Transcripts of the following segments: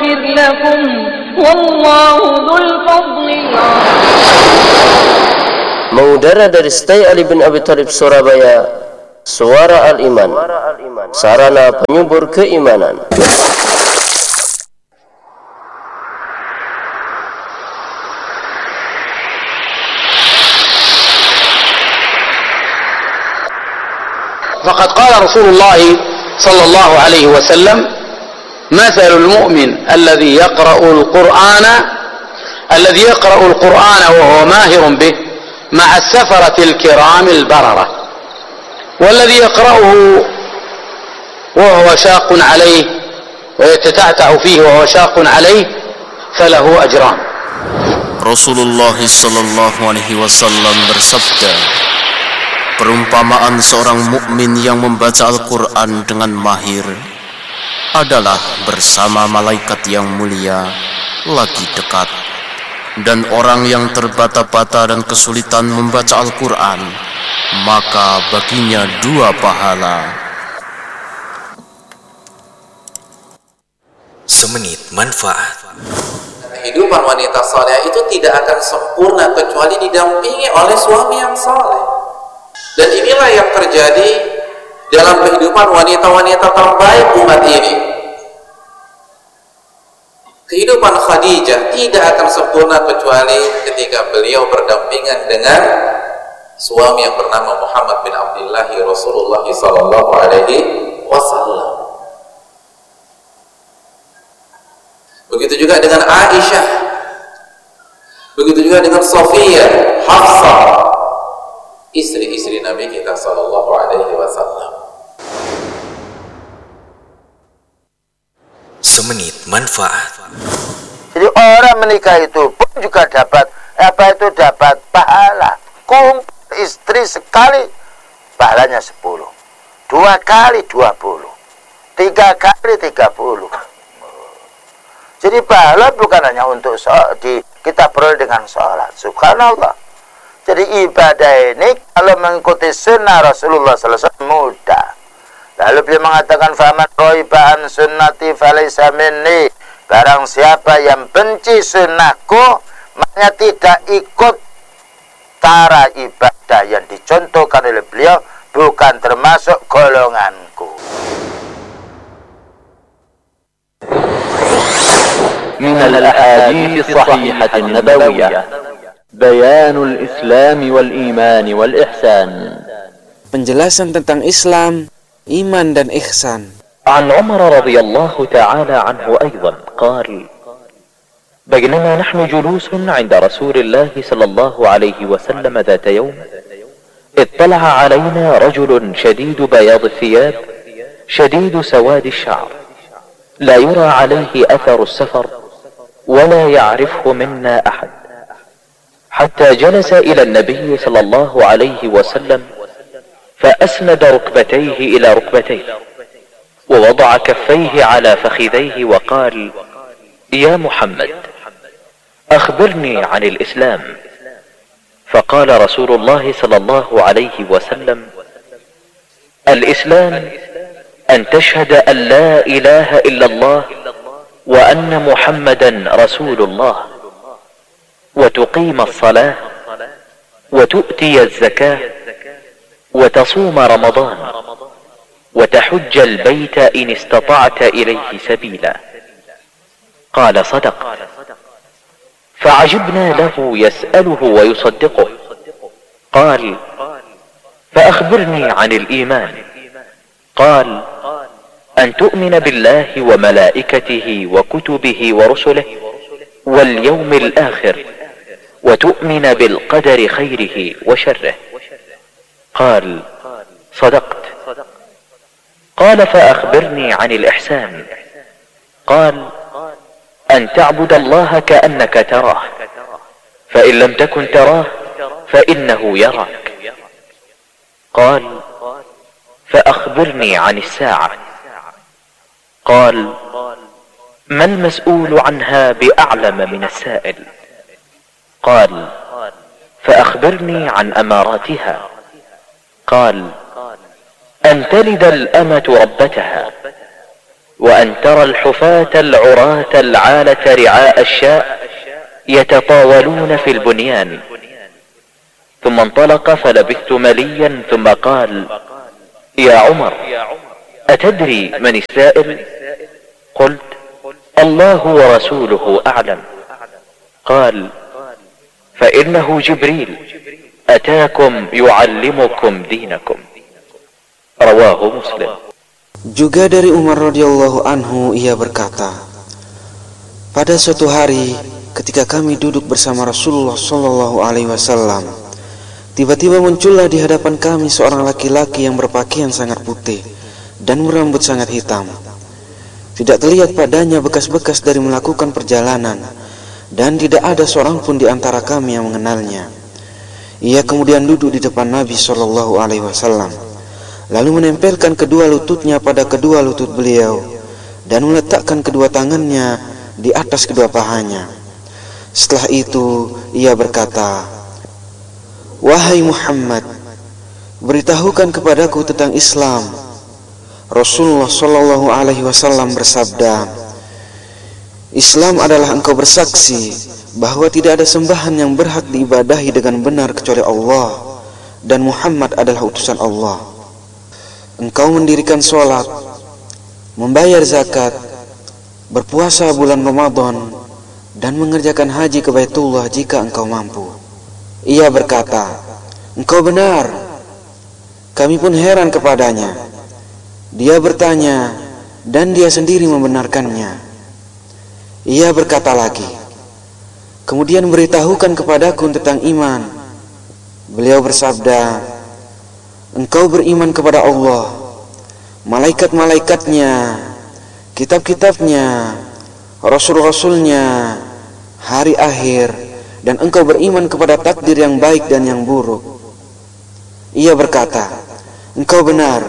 يغفر لكم والله ذو الفضل العظيم. Mengudara dari Stay Ali bin Abi Thalib Surabaya, Suara Al-Iman, sarana penyubur keimanan. فقد قال رسول الله صلى الله عليه وسلم: مثل المؤمن الذي يقرأ القرآن وهو ماهر به مع السفرة الكرام البررة، والذي يقرأه وهو شاق عليه ويتتعتع فيه وهو شاق عليه فله أجران. Rasulullah sallallahu alaihi wasallam bersabda, perumpamaan seorang mukmin yang membaca Al-Quran dengan mahir adalah bersama malaikat yang mulia lagi dekat, dan orang yang terbata-bata dan kesulitan membaca Al-Quran, maka baginya 2 pahala. Semenit manfaat. Kehidupan wanita saleh itu tidak akan sempurna kecuali didampingi oleh suami yang saleh. Dan inilah yang terjadi dalam kehidupan wanita-wanita terbaik umat ini. Kehidupan Khadijah tidak akan sempurna kecuali ketika beliau berdampingan dengan suami yang bernama Muhammad bin Abdullah Rasulullah sallallahu alaihi wasallam. Begitu juga dengan Aisyah, begitu juga dengan Sofia, Hafsah, istri-istri Nabi kita sallallahu alaihi wasallam. Semenit manfaat. Jadi orang menikah itu pun juga dapat dapat pahala. Kumpul istri sekali pahalanya 10, 2 kali 20, 3 kali 30. Jadi pahala bukan hanya untuk kita peroleh dengan sholat. Subhanallah. Jadi ibadah ini kalau mengikuti sunnah Rasulullah SAW mudah. Lalu beliau mengatakan, faman roiba an sunnati falaysa minni. Barang siapa yang benci sunnahku, maknanya tidak ikut cara ibadah yang dicontohkan oleh beliau, bukan termasuk golonganku. من الأحاديث الصحيحة النبوية بيان الإسلام والإيمان والإحسان. Penjelasan tentang Islam, iman dan ihsan. عن عمر رضي الله تعالى عنه أيضا قال: بينما نحن جلوس عند رسول الله صلى الله عليه وسلم ذات يوم اطلع علينا رجل شديد بياض الثياب شديد سواد الشعر لا يرى عليه أثر السفر ولا يعرفه منا أحد، حتى جلس إلى النبي صلى الله عليه وسلم فأسند ركبتيه إلى ركبتيه ووضع كفيه على فخذيه وقال: يا محمد أخبرني عن الإسلام. فقال رسول الله صلى الله عليه وسلم: الإسلام أن تشهد أن لا إله إلا الله وأن محمدا رسول الله وتقيم الصلاة وتؤتي الزكاة وتصوم رمضان وتحج البيت إن استطعت إليه سبيلا. قال: صدق. فعجبنا له يسأله ويصدقه. قال: فأخبرني عن الإيمان. قال: أن تؤمن بالله وملائكته وكتبه ورسله واليوم الآخر وتؤمن بالقدر خيره وشره. قال: صدقت. قال: فأخبرني عن الإحسان. قال: أن تعبد الله كأنك تراه، فإن لم تكن تراه فإنه يراك. قال: فأخبرني عن الساعة. قال: ما المسؤول عنها بأعلم من السائل. قال: فأخبرني عن أماراتها. قال: أن تلد الأمة ربتها وأن ترى الحفاة العراة العالة رعاء الشاء يتطاولون في البنيان. ثم انطلق فلبثت مليا ثم قال: يا عمر، أتدري من السائل؟ قلت: الله ورسوله أعلم. قال: فإنه جبريل أتاكم يعلمكم دينكم. رواه مسلم. Juga dari Umar radhiyallahu anhu, ia berkata, pada suatu hari ketika kami duduk bersama Rasulullah sallallahu alaihi wasallam, tiba-tiba muncullah di hadapan kami seorang laki-laki yang berpakaian sangat putih dan berambut sangat hitam. Tidak terlihat padanya bekas-bekas dari melakukan perjalanan, dan tidak ada seorang pun di antara kami yang mengenalnya. Ia kemudian duduk di depan Nabi sallallahu alaihi wasallam, lalu menempelkan kedua lututnya pada kedua lutut beliau dan meletakkan kedua tangannya di atas kedua pahanya. Setelah itu ia berkata, wahai Muhammad, beritahukan kepadaku tentang Islam. Rasulullah sallallahu alaihi wasallam bersabda, Islam adalah engkau bersaksi bahwa tidak ada sembahan yang berhak diibadahi dengan benar kecuali Allah, dan Muhammad adalah utusan Allah. Engkau mendirikan sholat, membayar zakat, berpuasa bulan Ramadan, dan mengerjakan haji ke Baitullah jika engkau mampu. Ia berkata, engkau benar. Kami pun heran kepadanya. Dia bertanya, dan dia sendiri membenarkannya. Ia berkata lagi, kemudian beritahukan kepadaku tentang iman. Beliau bersabda, engkau beriman kepada Allah, malaikat-malaikatnya, kitab-kitabnya, rasul-rasulnya, hari akhir, dan engkau beriman kepada takdir yang baik dan yang buruk. Ia berkata, engkau benar.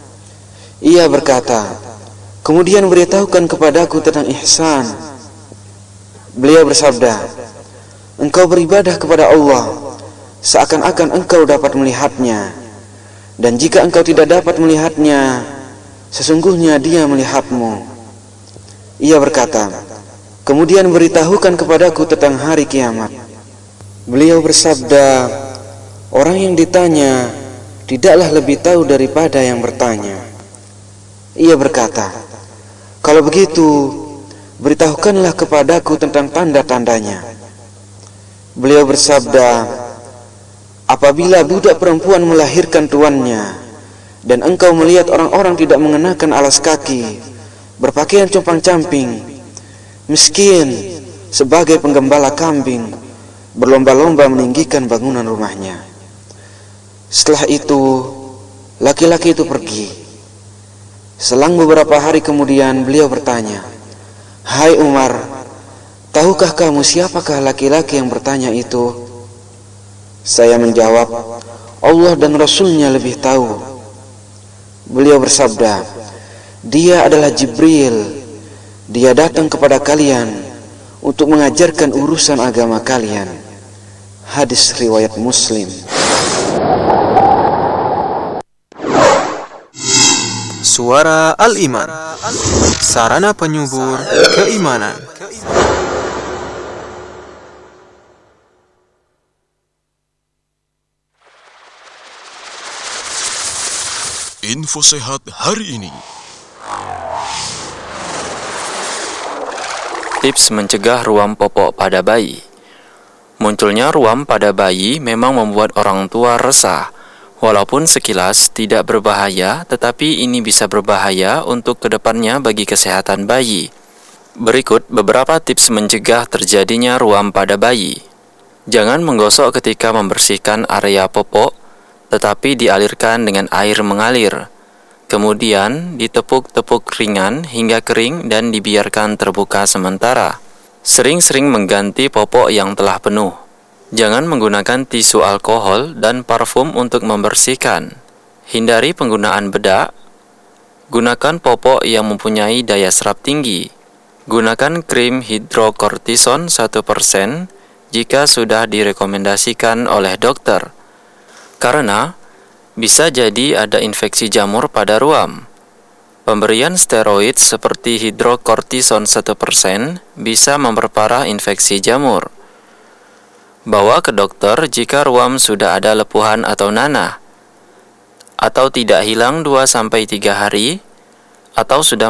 Ia berkata, kemudian beritahukan kepadaku tentang ihsan. Beliau bersabda, engkau beribadah kepada Allah seakan-akan engkau dapat melihatnya, dan jika engkau tidak dapat melihatnya, sesungguhnya dia melihatmu. Ia berkata, kemudian beritahukan kepadaku tentang hari kiamat. Beliau bersabda, orang yang ditanya tidaklah lebih tahu daripada yang bertanya. Ia berkata, kalau begitu, beritahukanlah kepadaku tentang tanda-tandanya. Beliau bersabda, apabila budak perempuan melahirkan tuannya, dan engkau melihat orang-orang tidak mengenakan alas kaki, berpakaian compang-camping, miskin, sebagai penggembala kambing, berlomba-lomba meninggikan bangunan rumahnya. Setelah itu, laki-laki itu pergi. Selang beberapa hari kemudian, beliau bertanya, hai Umar, tahukah kamu siapakah laki-laki yang bertanya itu? Saya menjawab, Allah dan Rasulnya lebih tahu. Beliau bersabda, dia adalah Jibril. Dia datang kepada kalian untuk mengajarkan urusan agama kalian. Hadis riwayat Muslim. Suara Al-Iman, sarana penyubur keimanan. Info sehat hari ini. Tips mencegah ruam popok pada bayi. Munculnya ruam pada bayi memang membuat orang tua resah. Walaupun sekilas tidak berbahaya, tetapi ini bisa berbahaya untuk kedepannya bagi kesehatan bayi. Berikut beberapa tips mencegah terjadinya ruam pada bayi. Jangan menggosok ketika membersihkan area popok, tetapi dialirkan dengan air mengalir. Kemudian ditepuk-tepuk ringan hingga kering dan dibiarkan terbuka sementara. Sering-sering mengganti popok yang telah penuh. Jangan menggunakan tisu alkohol dan parfum untuk membersihkan. Hindari penggunaan bedak. Gunakan popok yang mempunyai daya serap tinggi. Gunakan krim hidrokortison 1% jika sudah direkomendasikan oleh dokter. Karena bisa jadi ada infeksi jamur pada ruam. Pemberian steroid seperti hidrokortison 1% bisa memperparah infeksi jamur. Bawa ke dokter jika ruam sudah ada lepuhan atau nanah, atau tidak hilang 2-3 hari, atau sudah